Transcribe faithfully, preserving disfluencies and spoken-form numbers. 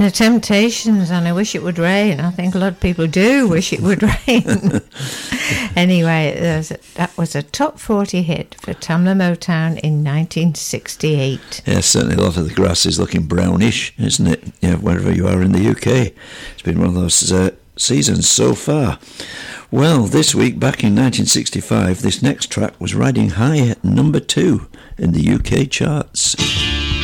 The Temptations, and I wish it would rain. I think a lot of people do wish it would rain. Anyway, there's a, that was a top forty hit for Tamla Motown in nineteen sixty-eight. Yeah, certainly a lot of the grass is looking brownish, isn't it? Yeah, wherever you are in the U K. It's been one of those uh, seasons so far. Well, this week, back in nineteen sixty-five, this next track was riding high at number two in the U K charts.